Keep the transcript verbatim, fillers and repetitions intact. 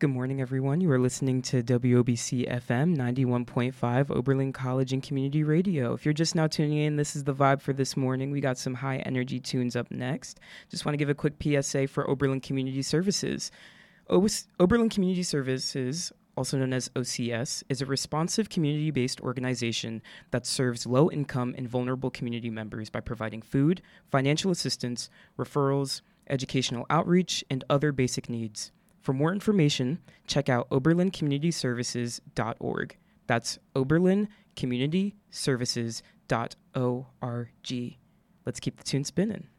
Good morning, everyone. You are listening to W O B C F M ninety-one point five, Oberlin College and Community Radio. If you're just now tuning in, this is the vibe for this morning. We got some high energy tunes up next. Just want to give a quick P S A for Oberlin Community Services. O- Oberlin Community Services, also known as O C S, is a responsive community-based organization that serves low-income and vulnerable community members by providing food, financial assistance, referrals, educational outreach, and other basic needs. For more information, check out oberlin community services dot org. That's oberlin community services dot org. Let's keep the tune spinning.